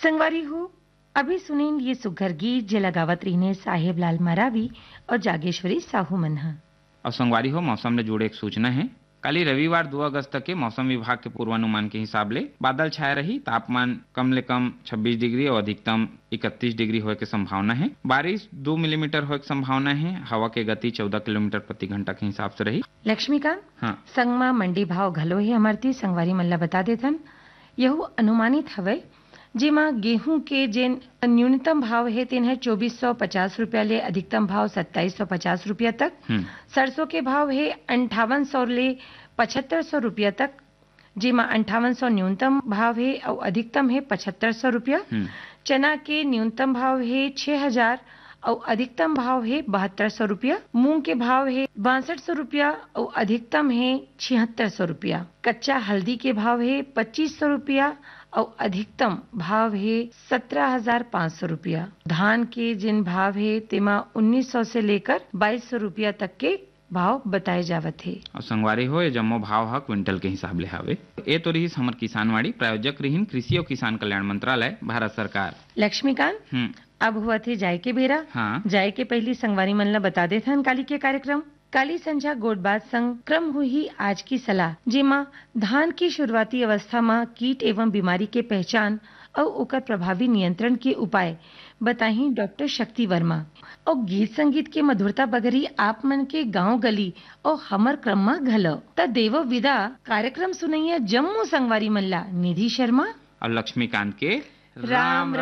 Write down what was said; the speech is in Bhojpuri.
संगवारी हो अभी सुनें ये सुघर गीत जे लगावत रहीने साहेब लाल मरावी और जागेश्वरी साहू मनहा। और संगवारी हो मौसम ले जुड़े एक सूचना है। कल रविवार 2 अगस्त तक के मौसम विभाग के पूर्वानुमान के हिसाब ले बादल छाए रही, तापमान कम ले कम 26 डिग्री और अधिकतम 31 डिग्री होए के संभावना है। बारिश 2 मिलीमीटर होए के संभावना है। हवा के गति 14 किलोमीटर प्रति घंटा के हिसाब से रही। लक्ष्मीकांत हाँ संगमा मंडी भाव घलो ही अमरती संगवारी मल्ला बता देथन। यहू अनुमानित हवे जेमा गेहूं के जेन न्यूनतम भाव है तेन है 2450 रुपया ले अधिकतम भाव 2750 रुपया तक। सरसों के भाव है 5800 ले 7500 रुपया तक, जेमा 5800 न्यूनतम भाव है और अधिकतम है 7500 रुपया। चना के न्यूनतम भाव है 6000 और अधिकतम भाव है 7200 रुपया। मूंग के भाव है 6200 रुपया और अधिकतम है 7600 रुपया। कच्चा हल्दी के भाव है 2500 रुपया और अधिकतम भाव है 17500 रुपया। धान के जिन भाव है तेमा 1900 से लेकर 2200 रुपया तक के भाव बताए जावत है। और संगवारी हो ये जम्मो भाव हा क्विंटल के हिसाब ले हावे। ए तो रही हमर किसानवाड़ी, प्रायोजक रहीन कृषि और किसान कल्याण मंत्रालय, भारत सरकार। लक्ष्मीकांत अब हुआ थे जाय के बेरा। हाँ जाय के पहली संगवारी मन ला बता देथन काली के कार्यक्रम। काली संझा गोटबाद संग क्रम हुई आज की सलाह, जेमा धान की शुरुआती अवस्था में कीट एवं बीमारी के पहचान और ओकर प्रभावी नियंत्रण के उपाय बताही डॉक्टर शक्ति वर्मा। और गीत संगीत के मधुरता बगरी आप मन के गांव गली और हमर क्रम में घलो त देव विदा कार्यक्रम सुनैया जम्मू संगवारी मल्ला निधि शर्मा और लक्ष्मीकांत के राम